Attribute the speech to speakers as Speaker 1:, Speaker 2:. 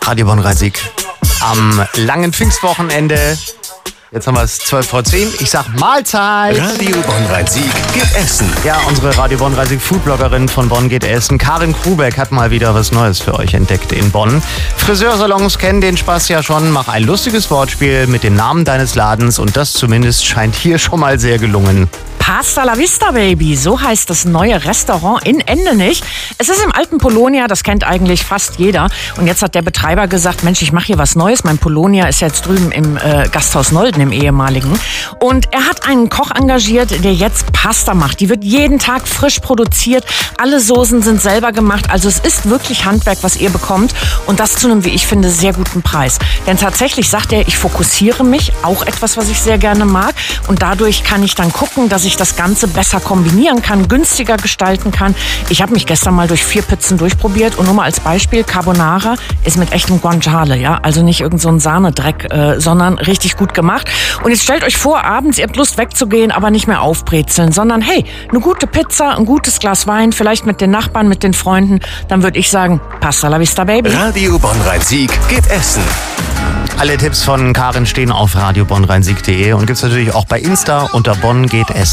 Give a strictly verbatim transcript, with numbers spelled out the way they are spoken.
Speaker 1: Radio Bonn-Rhein-Sieg am langen Pfingstwochenende. Jetzt haben wir es zwölf vor zehn. Ich sag Mahlzeit.
Speaker 2: Radio Bonn-Rhein-Sieg geht essen.
Speaker 1: Ja, unsere Radio Bonn-Rhein-Sieg Foodbloggerin von Bonn geht essen, Karin Krubeck, hat mal wieder was Neues für euch entdeckt in Bonn. Friseursalons kennen den Spaß ja schon. Mach ein lustiges Wortspiel mit dem Namen deines Ladens und das zumindest scheint hier schon mal sehr gelungen.
Speaker 3: Pasta la Vista, Baby, so heißt das neue Restaurant in Endenich. Es ist im alten Polonia, das kennt eigentlich fast jeder. Und jetzt hat der Betreiber gesagt, Mensch, ich mache hier was Neues. Mein Polonia ist jetzt drüben im äh, Gasthaus Nolden, im ehemaligen. Und er hat einen Koch engagiert, der jetzt Pasta macht. Die wird jeden Tag frisch produziert. Alle Soßen sind selber gemacht. Also es ist wirklich Handwerk, was ihr bekommt. Und das zu einem, wie ich finde, sehr guten Preis. Denn tatsächlich sagt er, ich fokussiere mich, auch etwas, was ich sehr gerne mag. Und dadurch kann ich dann gucken, dass ich das Ganze besser kombinieren kann, günstiger gestalten kann. Ich habe mich gestern mal durch vier Pizzen durchprobiert und nur mal als Beispiel, Carbonara ist mit echtem Guanciale, ja, also nicht irgend so ein Sahnedreck, äh, sondern richtig gut gemacht. Und jetzt stellt euch vor, abends, ihr habt Lust wegzugehen, aber nicht mehr aufbrezeln, sondern hey, eine gute Pizza, ein gutes Glas Wein, vielleicht mit den Nachbarn, mit den Freunden, dann würde ich sagen, Pasta la Vista, Baby.
Speaker 2: Radio Bonn-Rhein-Sieg geht essen.
Speaker 1: Alle Tipps von Karin stehen auf radio bonn rhein sieg punkt de und gibt's natürlich auch bei Insta unter Bonn geht essen.